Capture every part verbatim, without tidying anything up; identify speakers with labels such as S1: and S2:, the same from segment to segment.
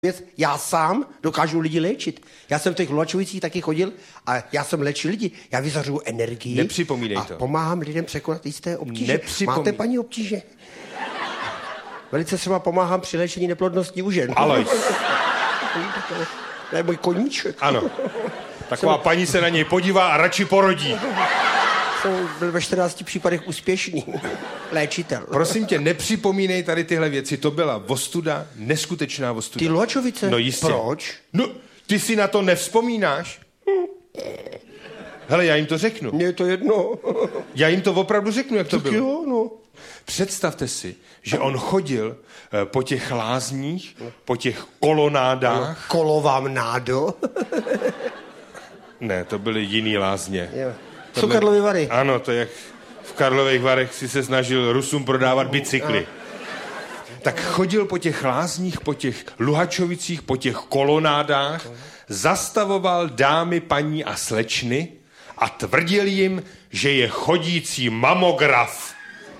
S1: věc, já sám dokážu lidi léčit. Já jsem v těch Luhačovicích taky chodil a já jsem léčil lidi. Já vyzařuju energii.
S2: Nepřipomínej
S1: a
S2: to.
S1: pomáhám lidem překonat jisté obtíže.
S2: Nepřipomínej.
S1: Máte, paní, obtíže? Velice třeba pomáhám při léčení neplodnosti u žen.
S2: Alois.
S1: To je můj koníček.
S2: Ano. Taková jsem... paní se na něj podívá a radši porodí.
S1: Jsem byl ve čtrnácti případech úspěšný léčitel.
S2: Prosím tě, nepřipomínej tady tyhle věci. To byla ostuda, neskutečná ostuda.
S1: Ty Luhačovice?
S2: No jistě.
S1: Proč?
S2: No, ty si na to nevzpomínáš? Hele, já jim to řeknu.
S1: Mně je to jedno.
S2: Já jim to opravdu řeknu, jak to
S1: tak
S2: bylo.
S1: Jo, no.
S2: Představte si, že on chodil eh, po těch lázních, po těch kolonádách.
S1: Kolovám nádo.
S2: Ne, to byly jiný lázně.
S1: Jo. Jsou Karlovy Vary.
S2: Ano, to jak v Karlových Varech si se snažil Rusům prodávat bicykly. Tak chodil po těch lázních, po těch Luhačovicích, po těch kolonádách, zastavoval dámy, paní a slečny a tvrdil jim, že je chodící mamograf.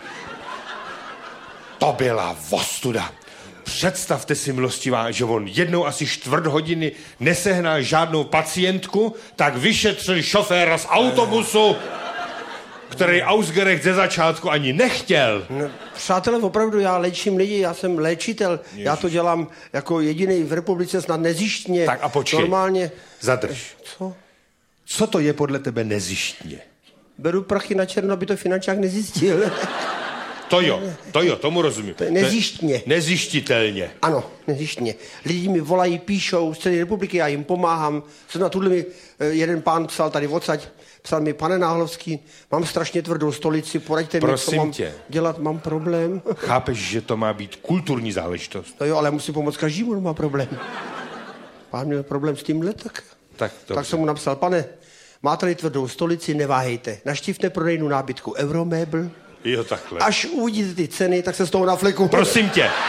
S2: To byla ostuda. Představte si, milostivá, že on jednou asi čtvrt hodiny nesehnal žádnou pacientku, tak vyšetřil šoféra z autobusu, který Ausgerech ze začátku ani nechtěl.
S1: No, přátelé, opravdu, já léčím lidi, já jsem léčitel. Ježiš. Já to dělám jako jediný v republice snad nezištně.
S2: Tak a počkej.
S1: Normálně.
S2: Zadrž.
S1: Co?
S2: Co to je podle tebe nezištně?
S1: Beru prachy na černo, aby to finančák nezjistil.
S2: To jo, to jo, tomu rozumím.
S1: To je nezištně.
S2: Nezištitelně.
S1: Ano, nezištně. Lidi mi volají, píšou z celé republiky, já jim pomáhám. Na tuhle mi jeden pán psal tady odsaď, psal mi, pane Náhlovský, mám strašně tvrdou stolici, poraďte mi, co mám
S2: tě.
S1: dělat, mám problém.
S2: Chápeš, že to má být kulturní záležitost?
S1: No jo, ale musím pomoct každému, kdo má problém. Pán měl problém s tímhle, tak...
S2: Tak,
S1: tak jsem mu napsal, pane, máte-li tvrdou stolici, neváhejte. Naštivte prodejnu nábytku Euromebl.
S2: Jo, takhle.
S1: Až uvidíte ty ceny, tak se z toho nafleku.
S2: Prosím tě.
S1: E,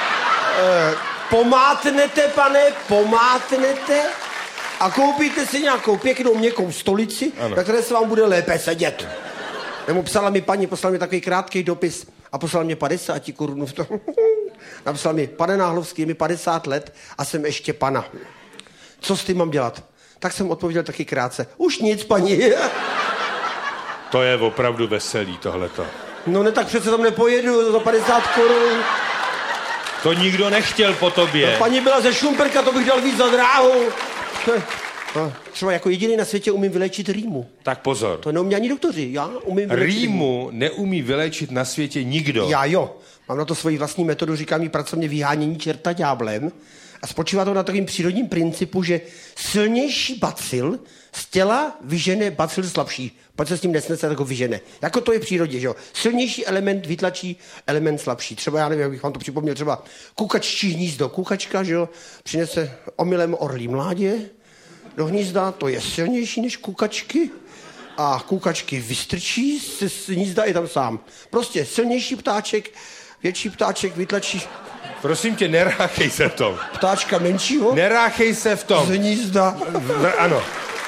S1: pomátnete, pane, pomátnete a koupíte si nějakou pěknou měkkou stolici, ano. Na které se vám bude lépe sedět. Nebo psala mi paní, poslala mi takový krátký dopis a poslala mě padesát korun v tom. Napsala mi, pane Náhlovský, mi padesát let a jsem ještě pana. Co s tím mám dělat? Tak jsem odpověděl taky krátce. Už nic, paní.
S2: To je opravdu veselý, tohleto.
S1: No ne, tak přece tam nepojedu za padesát korun.
S2: To nikdo nechtěl po tobě.
S1: No, paní byla ze Šumperka, to bych dal víc za dráhu. No, třeba jako jediný na světě umím vyléčit rýmu.
S2: Tak pozor.
S1: To neumí ani doktoři, já umím vyléčit
S2: rýmu. Neumí vyléčit na světě nikdo.
S1: Já jo, mám na to svoji vlastní metodu, říkám jí pracovně vyhánění čerta ďáblem. A spočívá to na takovým přírodním principu, že silnější bacil z těla vyžene bacil slabší. Pak se s tím nesnese, tak ho vyžene. Jako to je v přírodě, že jo. Silnější element vytlačí element slabší. Třeba, já nevím, jak bych vám to připomněl, třeba kukaččí hnízdo. Kukačka, že jo, přinese omylem orlí mládě do hnízda, to je silnější než kukačky. A kukačky vystrčí z hnízda i tam sám. Prostě silnější ptáček, větší ptáček vytlačí...
S2: Prosím tě, neráchej se v tom.
S1: Ptáčka menšího?
S2: Neráchej se v tom.
S1: Z hnízda.
S2: V, ano.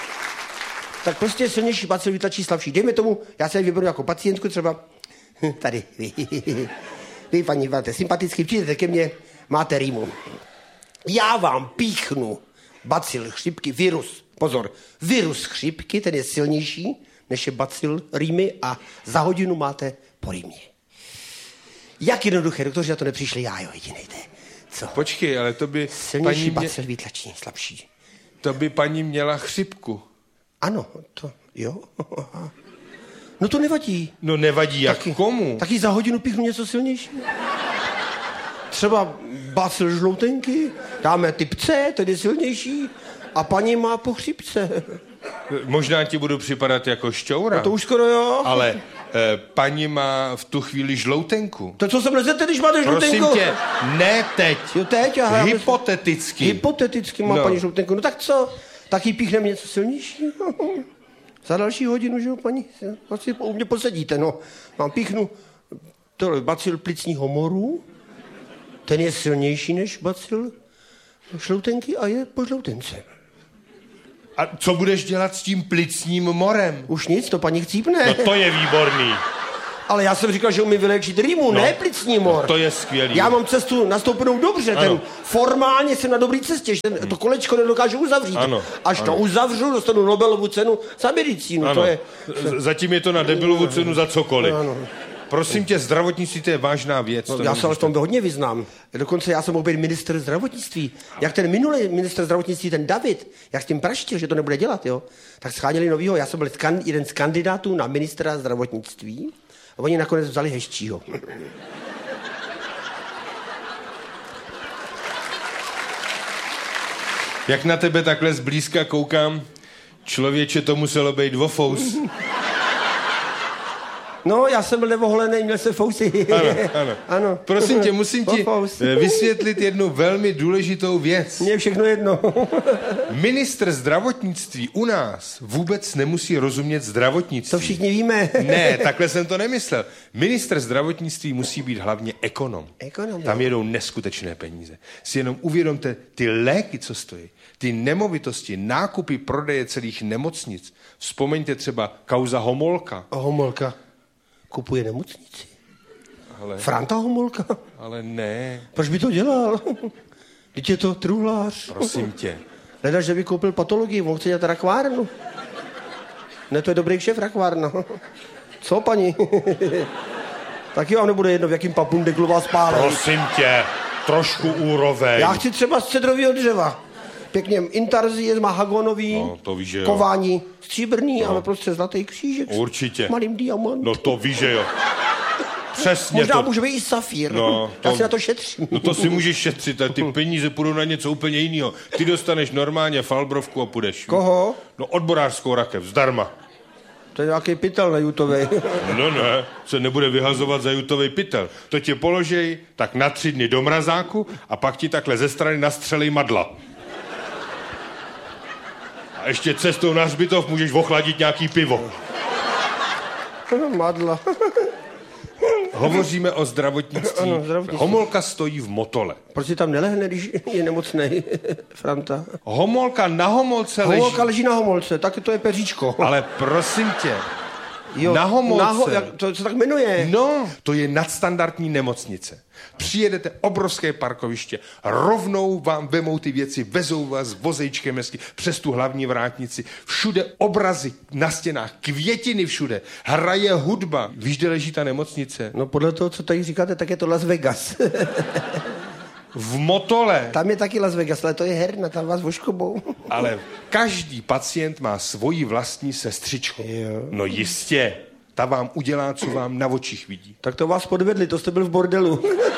S1: Tak prostě silnější bacil vytlačí slabší. Dejme tomu, já se vyberu jako pacientku třeba, tady, vy, vy paní, máte sympaticky, přijdete ke mně, máte rýmu. Já vám píchnu bacil chřipky, virus, pozor, virus chřipky, ten je silnější, než je bacil rýmy a za hodinu máte po rýmě. Jak jednoduché, doktoři na to nepřišli, já jo, jedinej, ne. Co?
S2: Počkej, ale to by...
S1: Silnější
S2: paní
S1: bacil
S2: mě...
S1: vytlačí slabší.
S2: To by paní měla chřipku.
S1: Ano, to, jo. No to nevadí.
S2: No nevadí, jak
S1: taky,
S2: komu?
S1: Taky za hodinu píchnu něco silnějšího. Třeba bacil žloutenky, dáme typ C, tedy je silnější, a paní má po chřipce.
S2: Možná ti budu připadat jako šťoura.
S1: No to už skoro jo.
S2: Ale eh, paní má v tu chvíli žloutenku.
S1: To co se mlezete, když máte žloutenku?
S2: Prosím tě, ne teď.
S1: Jo, teď, aha.
S2: Hypoteticky.
S1: Hypoteticky má no. Paní žloutenku. No tak co? Tak jí píchneme něco silnějšího. Za další hodinu, že jo, paní? Vlastně u mě posedíte, no. Mám píchnu tohle bacil plicního moru. Ten je silnější než bacil žloutenky a je po žloutence.
S2: A co budeš dělat s tím plicním morem?
S1: Už nic, to paní chcípne.
S2: No to je výborný.
S1: Ale já jsem říkal, že umím vyléčit rýmu, no. ne plicní mor.
S2: No, to je skvělý.
S1: Já mám cestu nastoupenou dobře, ano. ten formálně jsem na dobrý cestě, ten, to kolečko nedokážu uzavřít. Ano. Až ano. to uzavřu, dostanu Nobelovu cenu za medicínu.
S2: Ano.
S1: To je...
S2: Zatím je to na debilovu cenu za cokoliv. Ano. Prosím tě, zdravotnictví to je vážná věc.
S1: No, já se ale v tom hodně vyznám. Dokonce já jsem mohl být ministr zdravotnictví. Jak ten minulý ministr zdravotnictví, ten David, jak s tím praštil, že to nebude dělat, jo, tak scháněli novýho. Já jsem byl jeden z kandidátů na ministra zdravotnictví a oni nakonec vzali Heščího.
S2: Jak na tebe takhle zblízka koukám, člověče, to muselo být dvofous.
S1: No, já jsem byl nevoholený, měl jsem fousy.
S2: Ano, ano.
S1: ano.
S2: Prosím tě, musím ti vysvětlit jednu velmi důležitou věc.
S1: Mně je všechno jedno.
S2: Ministr zdravotnictví u nás vůbec nemusí rozumět zdravotnictví.
S1: To všichni víme.
S2: Ne, takhle jsem to nemyslel. Ministr zdravotnictví musí být hlavně ekonom.
S1: Ekonom.
S2: Tam jedou neskutečné peníze. Si jenom uvědomte, ty léky, co stojí, ty nemovitosti, nákupy, prodeje celých nemocnic. Vzpomeňte třeba kauza Homolka.
S1: Homolka. Kupuje nemocnici.
S2: Ale...
S1: Franta Homolka?
S2: Ale ne.
S1: Proč by to dělal? Teď je to truhlář.
S2: Prosím tě.
S1: Leda, že by koupil patologii, on chce dělat rakvárnu. Ne, to je dobrý šéf rakvárna. Co, paní? Taky vám nebude jedno, v jakým papundeklu vás pálí.
S2: Prosím tě, trošku úroveň.
S1: Já chci třeba z cedrového dřeva. Pěkně intarzie, mahagonový,
S2: no, to víš, že jo.
S1: Kování stříbrný, no. ale prostě zlatý křížek.
S2: Určitě.
S1: S malým diamant.
S2: No to víš, že jo. Přesně.
S1: Možná
S2: to...
S1: může být i safír.
S2: No,
S1: to... Já
S2: to...
S1: si na to šetřím.
S2: No to si můžeš šetřit, a ty peníze půjdou na něco úplně jiného. Ty dostaneš normálně falbrovku a půjdeš.
S1: Koho?
S2: No odborářskou rakev, zdarma.
S1: To je nějaký pytel na jutovej.
S2: No ne, se nebude vyhazovat za jutovej pytel. To tě položej tak na tři dny do mrazáku a pak ti takhle ze strany nastřelej madla. A ještě cestou na hřbitov můžeš ochladit nějaký pivo.
S1: Madla.
S2: Hovoříme o zdravotnictví.
S1: Ano, zdravotnictví.
S2: Homolka stojí v Motole.
S1: Proč si tam nelehne, když je nemocnej, Franta?
S2: Homolka na Homolce leží.
S1: Homolka leží na Homolce, tak to je peříčko.
S2: Ale prosím tě,
S1: jo,
S2: na Homolce.
S1: Na ho, jak, to se tak jmenuje.
S2: No, to je nadstandardní nemocnice. Přijedete obrovské parkoviště, rovnou vám vemou ty věci, vezou vás vozejčkem hezky přes tu hlavní vrátnici. Všude obrazy na stěnách, květiny všude, hraje hudba. Víš, kde leží ta nemocnice?
S1: No podle toho, co tady říkáte, tak je to Las Vegas.
S2: V Motole.
S1: Tam je taky Las Vegas, ale to je herna, tam vás voškobou.
S2: Ale každý pacient má svoji vlastní sestřičku.
S1: Jo.
S2: No jistě. Ta vám udělá, co vám na očích vidí.
S1: Tak to vás podvedli, to jste byl v bordelu.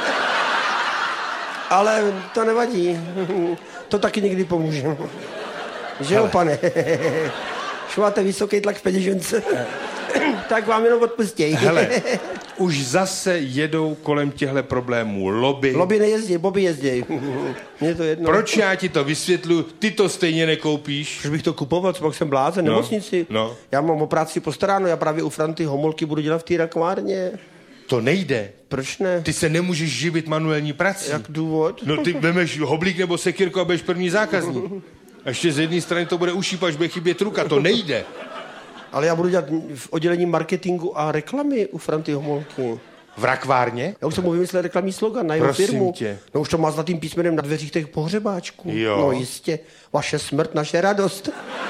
S1: Ale to nevadí. To taky někdy pomůže. Že jo, pane? Už máte vysoký tlak v peněžence. Tak vám jenom odpustěj.
S2: Hele, už zase jedou kolem těchto problémů lobby.
S1: Lobby nejezdí, Bobby jezdí. Mně to jedno.
S2: Proč já ti to vysvětlu? Ty to stejně nekoupíš.
S1: Proč bych to kupoval, co pak jsem blázen, no, nemocnici.
S2: No.
S1: Já mám o práci postaráno, já právě u Franty Homolky budu dělat v té rakvárně.
S2: To nejde.
S1: Proč ne?
S2: Ty se nemůžeš živit manuální prací.
S1: Jak důvod?
S2: No ty vemeš hoblík nebo sekírku a budeš první zákazník. A ještě z jedné strany to bude ušípat, až bude chybět ruka. To nejde.
S1: Ale já budu dělat v oddělení marketingu a reklamy u Franty Homolky.
S2: V rakvárně?
S1: Já už jsem mu vymyslel reklamní slogan na jeho
S2: Prosím
S1: firmu.
S2: Tě.
S1: No už to má zlatým písmenem na dveřích těch pohřebáčků.
S2: Jo.
S1: No jistě. Vaše smrt, naše radost.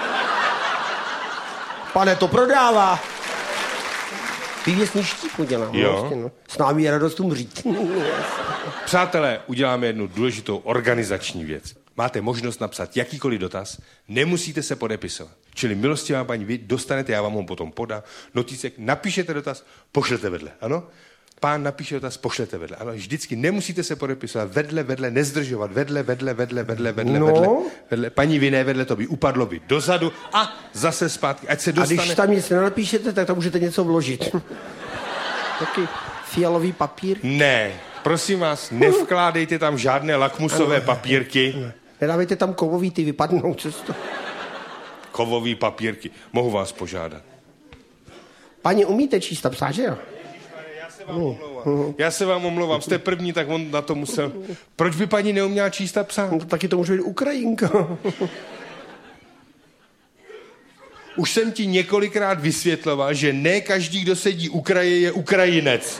S1: Pane, to prodává. Vývěsní štíp udělám.
S2: Jo.
S1: Vlastně, no. S námi je radost umřít.
S2: Přátelé, uděláme jednu důležitou organizační věc. Máte možnost napsat jakýkoliv dotaz, nemusíte se podepisovat. Čili milostivá paní, vy dostanete, já vám ho potom podám, noticek, napíšete dotaz, pošlete vedle, ano? Pán napíše dotaz, pošlete vedle, ano? Vždycky nemusíte se podepisovat, vedle, vedle, nezdržovat, vedle, vedle, vedle, vedle, vedle,
S1: no.
S2: vedle, vedle, paní vy ne, vedle, to by upadlo by dozadu a zase zpátky, ať se dostane.
S1: A když tam nic nenapíšete, tak tam můžete něco vložit. Taky fialový papír.
S2: Ne, prosím vás, nevkládejte tam žádné lakmusové papírky.
S1: Ne. Nedávejte tam kovový, ty vypadnou cesto.
S2: Kovový papírky. Mohu vás požádat.
S1: Paní, umíte číst a psát, že jo?
S2: Já se vám omlouvám. Já se vám omlouvám. Jste první, tak on na to musel. Proč by paní neuměla číst a psát?
S1: No, taky to může být Ukrajinka.
S2: Už jsem ti několikrát vysvětloval, že ne každý, kdo sedí u kraje, je Ukrajinec.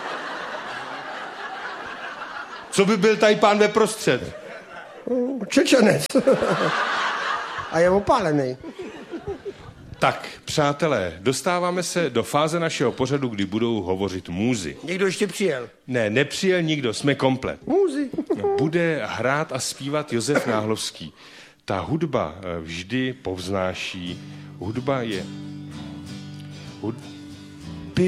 S2: Co by byl tady pán ve prostřed?
S1: Čečenec. A je opálený.
S2: Tak, přátelé, dostáváme se do fáze našeho pořadu, kdy budou hovořit můzy.
S1: Někdo ještě přijel?
S2: Ne, nepřijel nikdo, jsme komplet.
S1: Můzy.
S2: Bude hrát a zpívat Josef Náhlovský. Ta hudba vždy povznáší. Hudba je... Hud...